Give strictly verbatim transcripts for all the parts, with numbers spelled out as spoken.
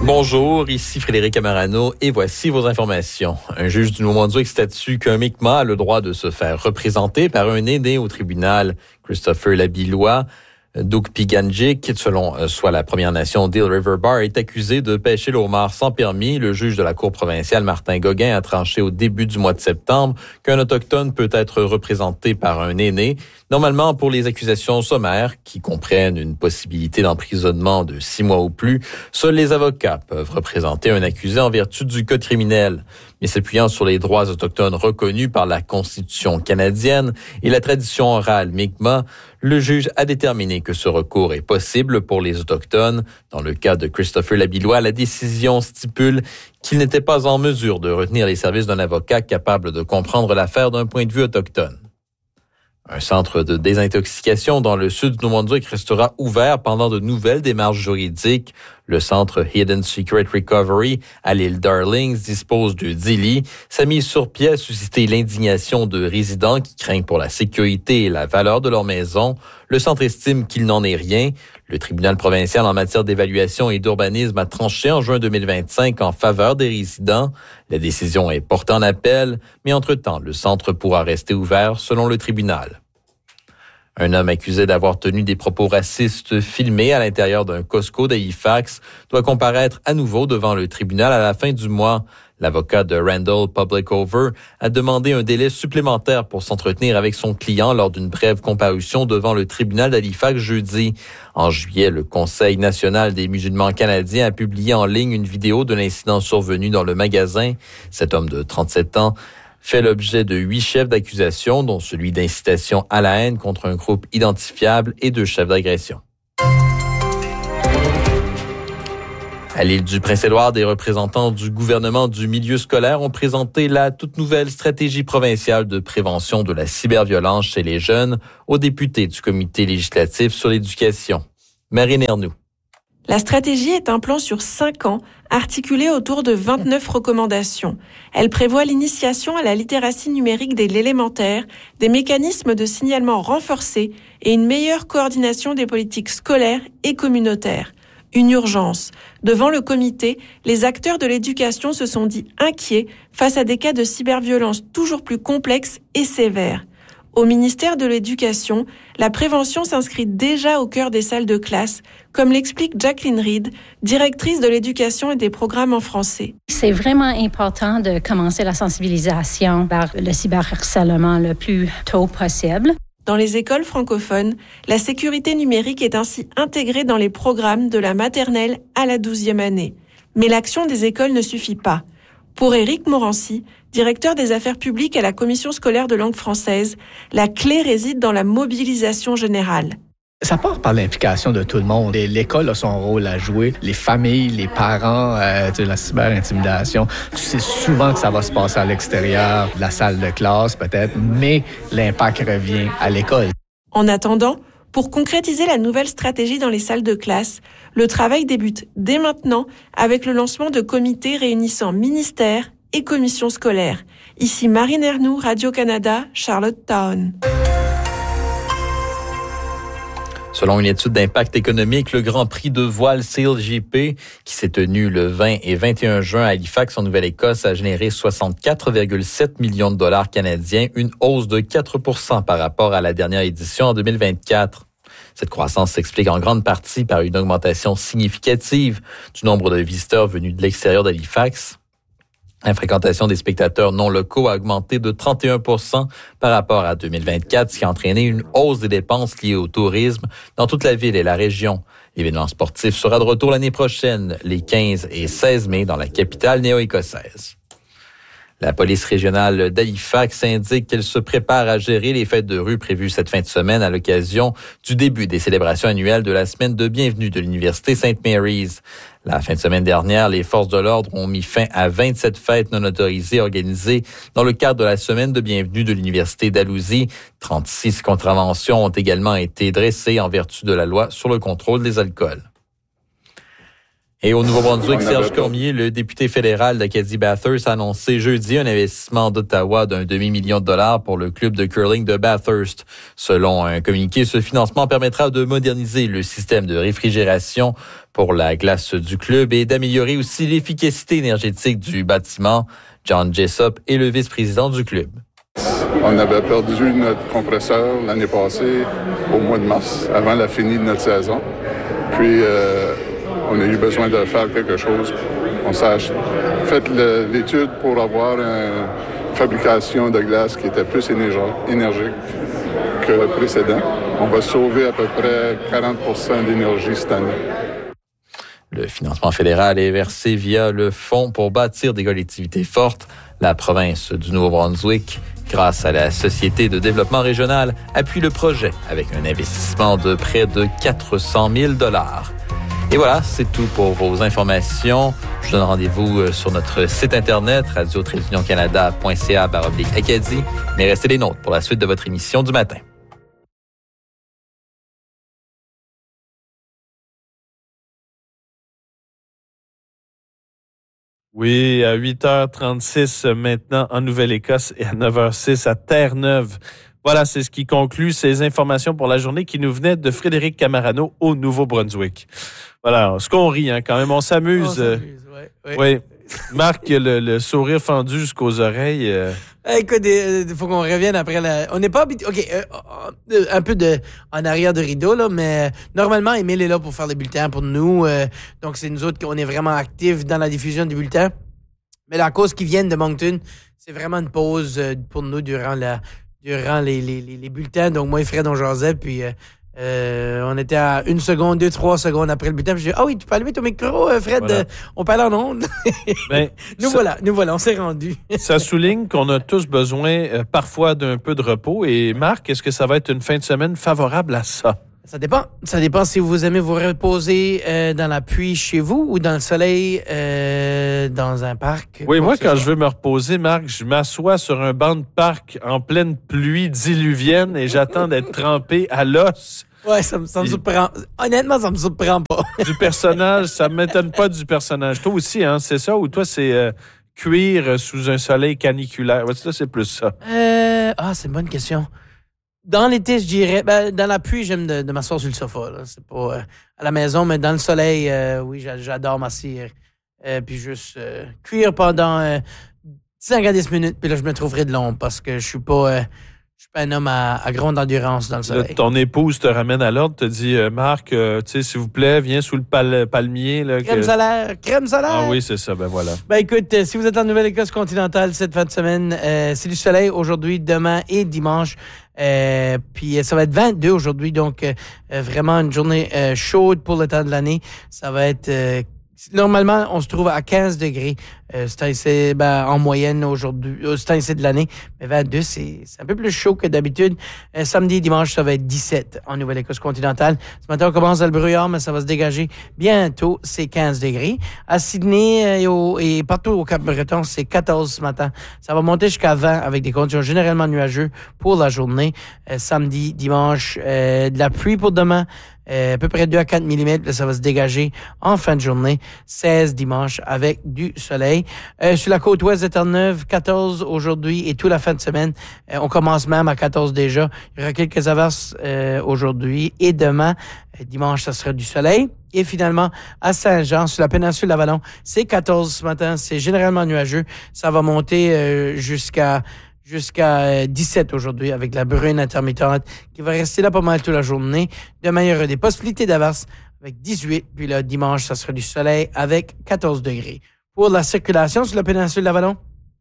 Bonjour, ici Frédéric Amarano et voici vos informations. Un juge du Nouveau-Brunswick statue qu'un Mi'kmaq a le droit de se faire représenter par un aîné au tribunal. Christopher Labillois, Dukpiganjik, selon soit la Première Nation d'Eel River Bar, est accusé de pêcher le homard sans permis. Le juge de la Cour provinciale, Martin Gauguin, a tranché au début du mois de septembre qu'un Autochtone peut être représenté par un aîné. Normalement, pour les accusations sommaires, qui comprennent une possibilité d'emprisonnement de six mois ou plus, seuls les avocats peuvent représenter un accusé en vertu du code criminel. Mais s'appuyant sur les droits autochtones reconnus par la Constitution canadienne et la tradition orale Mi'kmaq, le juge a déterminé que ce recours est possible pour les Autochtones. Dans le cas de Christopher Labillois, la décision stipule qu'il n'était pas en mesure de retenir les services d'un avocat capable de comprendre l'affaire d'un point de vue autochtone. Un centre de désintoxication dans le sud du Nouveau-Brunswick restera ouvert pendant de nouvelles démarches juridiques. Le centre Hidden Secret Recovery à l'île Darlings dispose de dix lits. Sa mise sur pied a suscité l'indignation de résidents qui craignent pour la sécurité et la valeur de leur maison. Le centre estime qu'il n'en est rien. Le tribunal provincial en matière d'évaluation et d'urbanisme a tranché en juin deux mille vingt-cinq en faveur des résidents. La décision est portée en appel, mais entre-temps, le centre pourra rester ouvert selon le tribunal. Un homme accusé d'avoir tenu des propos racistes filmés à l'intérieur d'un Costco d'Halifax doit comparaître à nouveau devant le tribunal à la fin du mois. L'avocat de Randall Publicover a demandé un délai supplémentaire pour s'entretenir avec son client lors d'une brève comparution devant le tribunal d'Halifax jeudi. En juillet, le Conseil national des musulmans canadiens a publié en ligne une vidéo de l'incident survenu dans le magasin. Cet homme de trente-sept ans fait l'objet de huit chefs d'accusation, dont celui d'incitation à la haine contre un groupe identifiable et deux chefs d'agression. À l'île du Prince-Édouard, des représentants du gouvernement du milieu scolaire ont présenté la toute nouvelle stratégie provinciale de prévention de la cyberviolence chez les jeunes aux députés du comité législatif sur l'éducation. Marine Ernoux. La stratégie est un plan sur cinq ans, articulé autour de vingt-neuf recommandations. Elle prévoit l'initiation à la littératie numérique dès l'élémentaire, des mécanismes de signalement renforcés et une meilleure coordination des politiques scolaires et communautaires. Une urgence. Devant le comité, les acteurs de l'éducation se sont dit inquiets face à des cas de cyberviolence toujours plus complexes et sévères. Au ministère de l'Éducation, la prévention s'inscrit déjà au cœur des salles de classe, comme l'explique Jacqueline Reed, directrice de l'éducation et des programmes en français. C'est vraiment important de commencer la sensibilisation vers le cyberharcèlement le plus tôt possible. Dans les écoles francophones, la sécurité numérique est ainsi intégrée dans les programmes de la maternelle à la douzième année. Mais l'action des écoles ne suffit pas. Pour Éric Morancy, directeur des affaires publiques à la Commission scolaire de langue française, la clé réside dans la mobilisation générale. Ça part par l'implication de tout le monde. L'école a son rôle à jouer, les familles, les parents, euh, la cyber-intimidation. Tu sais souvent que ça va se passer à l'extérieur de la salle de classe peut-être, mais l'impact revient à l'école. En attendant, pour concrétiser la nouvelle stratégie dans les salles de classe, le travail débute dès maintenant avec le lancement de comités réunissant ministères et commissions scolaires. Ici Marine Ernoux, Radio-Canada, Charlottetown. Selon une étude d'impact économique, le Grand Prix de voile C L G P, qui s'est tenu le vingt et vingt et un juin à Halifax, en Nouvelle-Écosse, a généré soixante-quatre virgule sept millions de dollars canadiens, une hausse de quatre pour cent par rapport à la dernière édition en deux mille vingt-quatre. Cette croissance s'explique en grande partie par une augmentation significative du nombre de visiteurs venus de l'extérieur d'Halifax. La fréquentation des spectateurs non locaux a augmenté de trente et un pour cent par rapport à deux mille vingt-quatre, ce qui a entraîné une hausse des dépenses liées au tourisme dans toute la ville et la région. L'événement sportif sera de retour l'année prochaine, les quinze et seize mai, dans la capitale néo-écossaise. La police régionale d'Halifax indique qu'elle se prépare à gérer les fêtes de rue prévues cette fin de semaine à l'occasion du début des célébrations annuelles de la semaine de bienvenue de l'Université Saint Mary's. La fin de semaine dernière, les forces de l'ordre ont mis fin à vingt-sept fêtes non autorisées organisées dans le cadre de la semaine de bienvenue de l'Université Dalhousie. trente-six contraventions ont également été dressées en vertu de la loi sur le contrôle des alcools. Et au Nouveau-Brunswick, Serge Cormier, le député fédéral d'Acadie-Bathurst, a annoncé jeudi un investissement d'Ottawa d'un demi-million de dollars pour le club de curling de Bathurst. Selon un communiqué, ce financement permettra de moderniser le système de réfrigération pour la glace du club et d'améliorer aussi l'efficacité énergétique du bâtiment. John Jessup est le vice-président du club. On avait perdu notre compresseur l'année passée au mois de mars, avant la fin de notre saison. Puis, euh, on a eu besoin de faire quelque chose. On s'est fait le, l'étude pour avoir une fabrication de glace qui était plus énergique que le précédent. On va sauver à peu près quarante pour cent d'énergie cette année. Le financement fédéral est versé via le Fonds pour bâtir des collectivités fortes. La province du Nouveau-Brunswick, grâce à la Société de développement régional, appuie le projet avec un investissement de près de quatre cent mille dollars. Et voilà, c'est tout pour vos informations. Je vous donne rendez-vous sur notre site internet radio tiret union canada point c a baroblique Acadie. Mais restez les nôtres pour la suite de votre émission du matin. Oui, à huit heures trente-six maintenant en Nouvelle-Écosse et à neuf heures six à Terre-Neuve. Voilà, c'est ce qui conclut ces informations pour la journée qui nous venaient de Frédéric Camarano au Nouveau-Brunswick. Voilà, ce qu'on rit hein, quand même, on s'amuse. On s'amuse, ouais, ouais. Oui. Marc, le, le sourire fendu jusqu'aux oreilles. Euh... Écoute, il faut qu'on revienne après la... On n'est pas habitué... OK, euh, un peu de en arrière de rideau, là, mais normalement, Émile est là pour faire les bulletins pour nous. Euh, donc, c'est nous autres qu'on est vraiment actifs dans la diffusion du bulletin. Mais la cause qui vient de Moncton, c'est vraiment une pause pour nous durant la durant les, les, les, les bulletins. Donc, moi et Fred, on jasait, puis... Euh, Euh, on était à une seconde, deux, trois secondes après le bulletin. Puis j'ai dit, ah oui, tu peux allumer ton micro, Fred. Voilà. Euh, on parle en ondes. Ben, nous ça, voilà, nous voilà, on s'est rendus. Ça souligne qu'on a tous besoin euh, parfois d'un peu de repos. Et Marc, est-ce que ça va être une fin de semaine favorable à ça? Ça dépend. Ça dépend si vous aimez vous reposer euh, dans la pluie chez vous ou dans le soleil euh, dans un parc. Oui, moi, quand je veux me reposer, Marc, je m'assois sur un banc de parc en pleine pluie diluvienne et j'attends d'être trempé à l'os. Ouais, ça me, ça me surprend. Honnêtement, ça me surprend pas. Du personnage, ça m'étonne pas du personnage. Toi aussi, hein, c'est ça? Ou toi, c'est euh, cuire sous un soleil caniculaire? Ouais, ça, c'est plus ça. Euh, ah, c'est une bonne question. Dans l'été, je dirais... Ben, dans la pluie, j'aime de, de m'asseoir sur le sofa. Là. C'est pas euh, à la maison, mais dans le soleil, euh, oui, j'adore m'asseoir. Euh, puis juste euh, cuire pendant euh, cinq à dix minutes. Puis là, je me trouverai de l'ombre parce que je suis pas... Euh, Je suis pas un homme à, à grande endurance dans le soleil. Là, ton épouse te ramène à l'ordre, te dit euh, Marc, euh, tu sais, s'il vous plaît, viens sous le pal- palmier. Là, crème que... solaire, crème solaire. Ah oui, c'est ça, ben voilà. Ben écoute, euh, si vous êtes en Nouvelle-Écosse continentale cette fin de semaine, euh, c'est du soleil aujourd'hui, demain et dimanche. Euh, puis ça va être vingt-deux aujourd'hui, donc euh, vraiment une journée euh, chaude pour le temps de l'année. Ça va être... Euh, Normalement, on se trouve à quinze degrés. Euh, c'est ben, en moyenne aujourd'hui, au temps de l'année. Mais vingt-deux, c'est, c'est un peu plus chaud que d'habitude. Euh, samedi et dimanche, ça va être dix-sept en Nouvelle-Écosse continentale. Ce matin, on commence dans le brouillard, mais ça va se dégager bientôt. C'est quinze degrés. À Sydney et, au, et partout au Cap-Breton, c'est quatorze ce matin. Ça va monter jusqu'à vingt avec des conditions généralement nuageuses pour la journée. Euh, samedi, dimanche, euh, de la pluie pour demain. Euh, à peu près deux à quatre millimètres, ça va se dégager en fin de journée. seize dimanche avec du soleil. Euh, sur la côte ouest de Terre-Neuve, quatorze aujourd'hui et toute la fin de semaine. Euh, on commence même à quatorze déjà. Il y aura quelques averses euh, aujourd'hui et demain. Euh, dimanche, ça sera du soleil. Et finalement, à Saint-Jean, sur la péninsule d'Avalon, c'est quatorze ce matin. C'est généralement nuageux. Ça va monter euh, jusqu'à... jusqu'à dix-sept aujourd'hui avec la bruine intermittente qui va rester là pas mal toute la journée. Demain, il y aura des possibilités d'averse avec dix-huit. Puis là, dimanche, ça sera du soleil avec quatorze degrés. Pour la circulation sur la péninsule d'Avalon,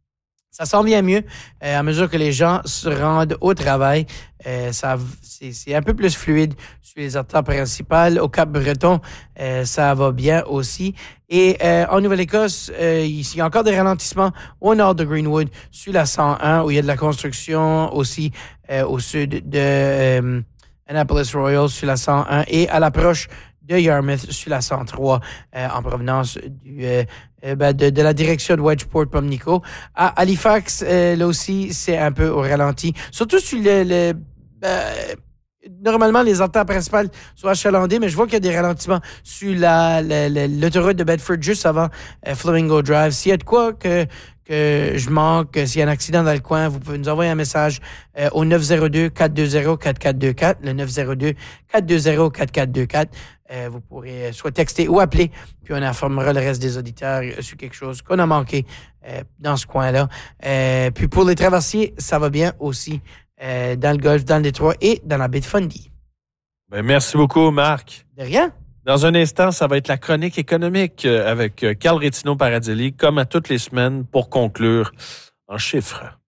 ça s'en vient mieux euh, à mesure que les gens se rendent au travail. Euh, ça, c'est, c'est un peu plus fluide sur les artères principales. Au Cap-Breton, euh, ça va bien aussi. Et euh, en Nouvelle-Écosse, euh, il y a encore des ralentissements au nord de Greenwood, sur la cent un, où il y a de la construction aussi euh, au sud de euh, Annapolis Royal, sur la cent un, et à l'approche de Yarmouth, sur la cent trois, euh, en provenance du, euh, ben de, de la direction de Wedgeport-Pumlico. À Halifax, euh, là aussi, c'est un peu au ralenti. Surtout sur le, le, euh, normalement, les artères principales sont achalandées, mais je vois qu'il y a des ralentissements sur la, la, la, l'autoroute de Bedford juste avant euh, Flamingo Drive. S'il y a de quoi que, que je manque, s'il y a un accident dans le coin, vous pouvez nous envoyer un message euh, au neuf zéro deux, quatre deux zéro, quatre quatre deux quatre, le neuf zéro deux, quatre deux zéro, quatre quatre deux quatre. Euh, vous pourrez soit texter ou appeler, puis on informera le reste des auditeurs sur quelque chose qu'on a manqué euh, dans ce coin-là. Euh, puis pour les traversiers, ça va bien aussi euh, dans le Golfe, dans le Détroit et dans la baie de Fundy. Ben, merci beaucoup, Marc. De rien. Dans un instant, ça va être la chronique économique avec Carl Rétino-Paradilli, comme à toutes les semaines, pour conclure en chiffres.